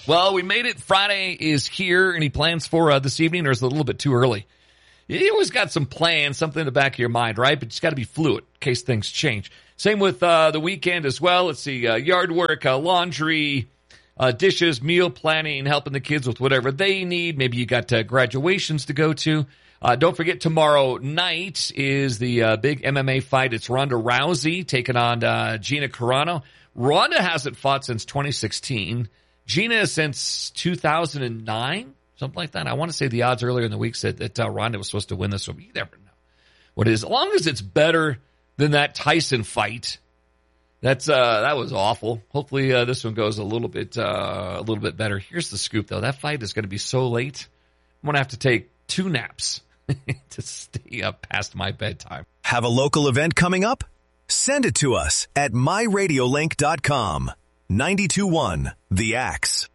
Well, we made it. Friday is here. Any plans for this evening, or is it a little bit too early? You always got some plans, something in the back of your mind, right? But it's got to be fluid in case things change. Same with the weekend as well. Let's see, yard work, laundry, dishes, meal planning, helping the kids with whatever they need. Maybe you got graduations to go to. Don't forget, tomorrow night is the big MMA fight. It's Ronda Rousey taking on Gina Carano. Ronda hasn't fought since 2016. Gina since 2009, something like that. I want to say the odds earlier in the week said that Ronda was supposed to win this one. You never know what it is. As long as it's better than that Tyson fight, that was awful. Hopefully this one goes a little bit better. Here's the scoop, though. That fight is going to be so late, I'm going to have to take 2 naps to stay up past my bedtime. Have a local event coming up? Send it to us at myradiolink.com. 92.1 The Axe.